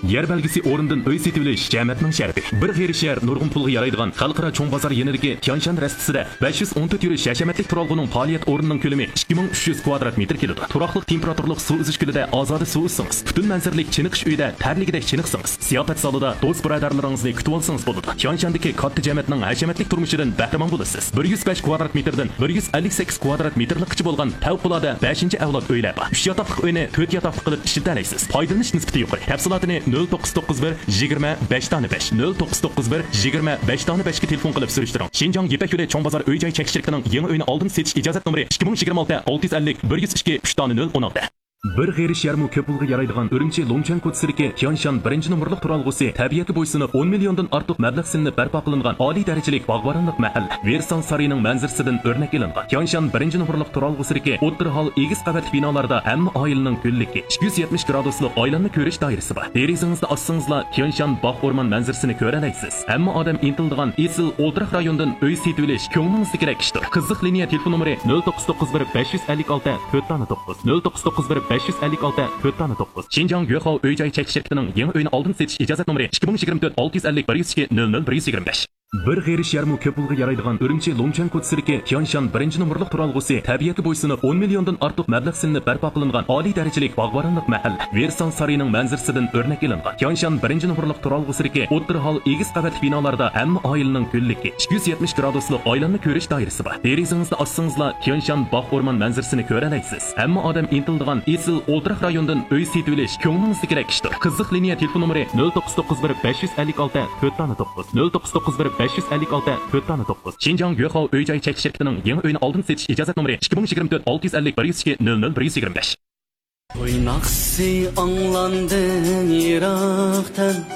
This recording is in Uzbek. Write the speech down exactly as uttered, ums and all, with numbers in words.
Yer belgisi o'rindan uy setilish jamiyatning sharafi. Bir g'ayri shahar nurg'un pulga yaraydigan xalqaro cho'ng bozor yenidagi Tianshan rastisida besh yuz o'n to'rt yurish hashamatlik turalg'uning faoliyat o'rnining ko'lami ikki ming uch yuz kvadrat metr keladi. Turaqliq temperaturlik suv uzish kulida ozoda suv uzsangiz, butun manzaralik chiniqish uyida tarligidek chiniqsangiz, ziyofat zalida do'st birodarlaringizni kutib olsangiz bo'ladi. Tianshandagi katta jamiyatning hashamatlik turmushidan bahramand bo'lasiz. bir yuz besh kvadrat metrdan bir yuz ellik sakkiz kvadrat metrlikcha bo'lgan favqulodda beshinchi avlod uylar bor. uch yotoqli uyni to'rt yotoqli qilib ishlatanaysiz. Foydalanish nisbati yuqori. Tafsilotini nol to'qqiz to'qqiz bir yigirma besh besh nol to'qqiz to'qqiz bir yigirma besh besh ga telefon qilib surishtiring. Xinjiang Yepak yo'li cho'ng bozor uy joy chekishligining yangi uyni oldin setish ijozat nomeri ikki ming yigirma olti olti yuz ellik bir yuz ikki uch nol o'n olti. Bir g'ayri sharmu ko'p pulga yaraydigan Urumchi Longchan ko'chasida Tianshan birinchi nomerlik turalg'usi tabiatga bo'ysunib o'n milliondan ortiq mablag' silinib barpo qilingan oliy darajalik bog'boronlik mahalla Versan saroyining manzarasidan o'rnak ilingan. Tianshan birinchi nomerlik turalg'usidagi o'ttir hol egiz qavatli binolarda hamma oilaning ko'lligi ikki yuz yetmish graduslik oilanni ko'rish doirasi bor. Derizingizda ossangizlar Tianshan bog' o'rmon manzarasini ko'ra olasiz. Hamma odam intildigan esil o'ltiraq rayondan uy setilish ko'nglingizni kerak ishdir. Qiziq liniya telefon nomeri nol to'qqiz to'qqiz bir besh yuz ellik olti to'rt to'qqiz nol to'qqiz to'qqiz bir besh yuz ellik olti to'rt to'qqiz. Xinjiang Yuehao uy joy chekish shirkatining yangi uyni oldin setish ijozat nomeri ikki ming yigirma to'rt olti yuz ellik bir yuz ikki nol nol bir yuz yigirma besh. Bir g'ayri sharmu ko'p pulga yaraydigan Urumchi Longchan ko'chasida Tianshan birinchi nomerlik turalg'usi tabiatga bo'ysunib o'n milliondan ortiq mablag' silinib barpo qilingan oliy darajalik bog'boronlik mahalla Versan saroyining manzarasidan o'rnak ilingan. Tianshan birinchi nomerlik turalg'usidagi o'ttir hol egiz qavatli binolarda hamma oilaning ko'lligi ikki yuz yetmish graduslik oilanni ko'rish doirasi bor. Derizingizda ossangizlar Tianshan bog' o'rmon manzarasini ko'ra olasiz. Hamma odam intildigan esil o'ltiraq rayondan uy setilish ko'nglingizni kerak ishdir. Qiziq liniya telefon nomeri nol to'qqiz to'qqiz bir besh yuz ellik olti to'rt to'qqiz nol to'qqiz to'qqiz bir besh yuz ellik olti to'rt to'qqiz. Xinjiang Yuehao uy joy chekish shirkatining yangi uyni oldin setish ijozat nomeri ikki ming yigirma to'rt olti yuz ellik bir yuz ikki nol nol bir yuz yigirma besh. Oynaqsi anlandın Irak'tan